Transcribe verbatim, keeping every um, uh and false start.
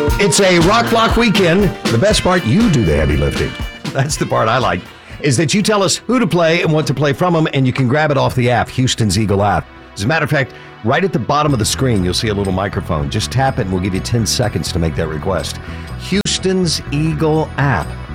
It's a rock block weekend. The best part, you do the heavy lifting. That's the part I like, is that you tell us who to play and what to play from them, and you can grab it off the app, Houston's Eagle app. As a matter of fact, right at the bottom of the screen, you'll see a little microphone. Just tap it and we'll give you ten seconds to make that request. Houston's Eagle app.